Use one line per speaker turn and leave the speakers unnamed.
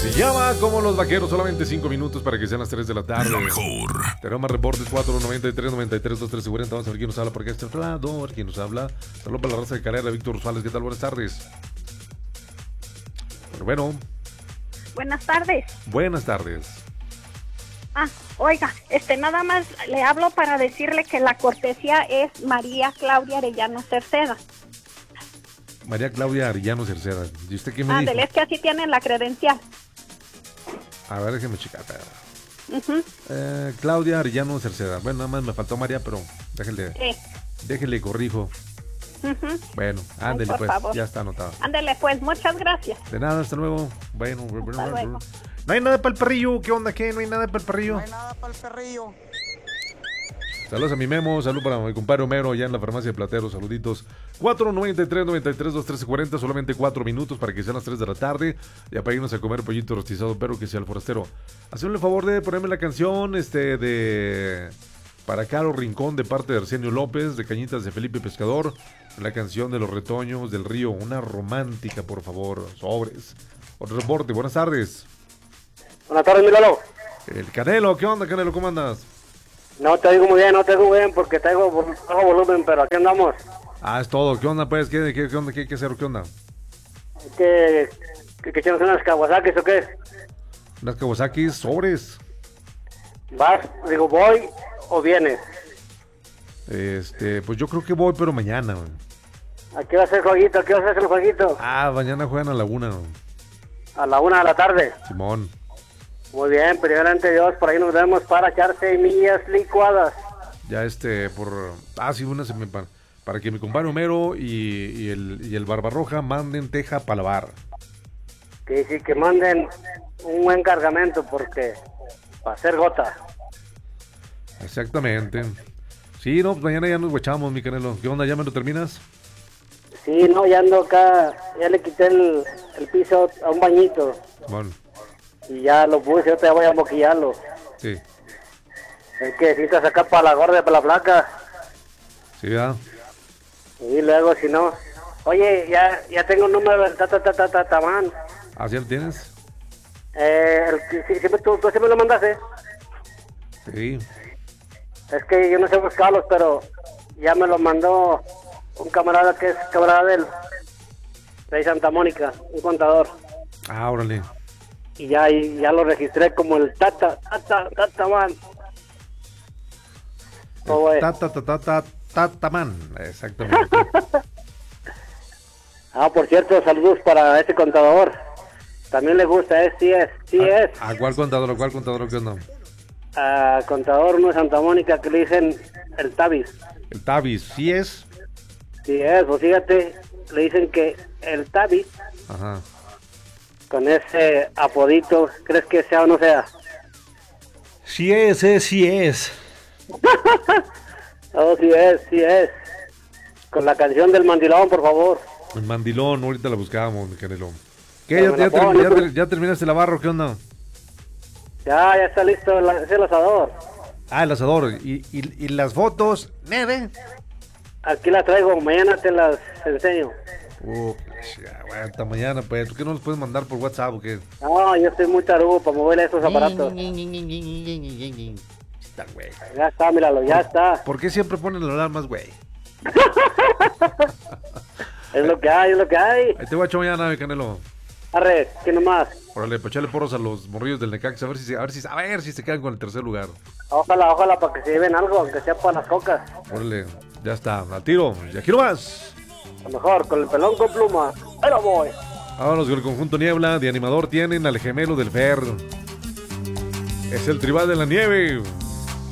Se llama Como los Vaqueros, solamente 5 minutos para que sean las 3 de la tarde.
Lo mejor.
Tenemos más reportes, 493-93-2340. Vamos a ver quién nos habla por acá este lado, quién nos habla. Saludos para la raza de Calera, Víctor Rosales. ¿Qué tal? Buenas tardes. Bueno.
Buenas tardes.
Buenas tardes.
Oiga, nada más le hablo para decirle que la cortesía es María Claudia Arellano Cerceda.
María Claudia Arellano Cerceda. ¿Y usted qué me dijo?
Es que así tienen la credencial.
A ver, déjeme checar. Claudia Arellano Cerceda. Bueno, nada más me faltó María, pero déjele corrijo. Bueno, ándele pues,
favor.
ya está anotado.
Ándele pues, muchas gracias.
De nada, hasta luego. Bueno,
hasta luego.
No hay nada para el perrillo. ¿Qué onda? ¿Qué? No hay nada para el perrillo.
No hay nada para el perrillo.
Saludos a mi Memo, salud para mi compadre Homero allá en la farmacia de Platero, saluditos. 493-93-2340, solamente 4 minutos para que sean las 3 de la tarde. Ya para irnos a comer pollito rostizado, pero que sea el forastero. Hacerle el favor de ponerme la canción de Para Caro Rincón de parte de Arsenio López, de Cañitas de Felipe Pescador. La canción de los retoños del río, una romántica, por favor, sobres. Otro reporte, buenas tardes.
Buenas tardes, mi Lalo.
El Canelo, ¿qué onda, Canelo? ¿Cómo andas?
No te digo muy bien, porque traigo bajo volumen, pero aquí andamos.
Es todo. ¿Qué onda, pues? ¿Qué onda? ¿Qué hay que hacer? ¿Qué onda?
¿Que echamos unas Kawasakis o qué?
Unas Kawasakis, sobres.
¿Voy o vienes?
Pues yo creo que voy, pero mañana.
¿A qué va a hacer el jueguito? ¿A qué va a hacer el jueguito?
Mañana juegan a la 1.
A la 1 de la tarde.
Simón.
Muy bien, primeramente Dios, por ahí nos vemos para echar semillas licuadas.
Ya sí, una para que mi compadre Homero y el Barbarroja manden teja para lavar.
Sí, que manden un buen cargamento porque para hacer gota.
Exactamente. Sí, no, pues mañana ya nos guachamos, mi Canelo. ¿Qué onda? ¿Ya me lo terminas?
Sí, no, ya ando acá, ya le quité el piso a un bañito.
Bueno.
Y ya lo puse, yo te voy a moquillarlo.
Sí.
Es que necesitas sacar para la gorda y para la flaca.
Sí, ¿verdad?
Y luego, si no... Oye, ya tengo un número del tatamán.
¿Sí lo tienes?
Tú siempre lo mandaste.
Sí.
Es que yo no sé buscarlos, pero ya me lo mandó un camarada que es camarada de Santa Mónica, un contador.
Órale.
Y ya lo registré como el Tataman.
Tataman, exactamente.
Por cierto, saludos para ese contador. También le gusta, sí es.
¿A cuál contador? ¿Qué onda?
Contador uno de Santa Mónica que le dicen el Tavis.
El Tavis, ¿sí es?
Sí es, pues fíjate, le dicen que el Tavis.
Ajá.
Con ese apodito, ¿crees que sea o no sea?
Sí es.
Oh, sí es. Con la canción del mandilón, por favor.
El mandilón, ahorita la buscábamos, mi Canelo. ¿Qué? ¿Ya terminaste la barro? ¿Qué onda?
Ya está listo el asador.
El asador. ¿Y las fotos? Neve.
Aquí las traigo, mañana te las enseño.
Hasta mañana, pues. ¿Tú qué no los puedes mandar por WhatsApp o qué?
No, yo estoy muy tarugo para mover esos aparatos.
Está, güey.
Ya está, míralo, ya está.
¿Por qué siempre ponen las alarmas, güey?
Es lo que hay.
Ahí te voy a echar mañana, mi Canelo.
Arre, ¿qué nomás?
Órale, pues echarle porros a los morrillos del Necaxa, a ver si se quedan con el tercer lugar.
Ojalá para que se lleven algo, aunque sea para las cocas.
Órale, ya está, al tiro, y aquí nomás.
A lo mejor, con el pelón con pluma. Pero voy.
Vámonos con el conjunto Niebla, de animador tienen al gemelo del Fer. Es el tribal de la nieve.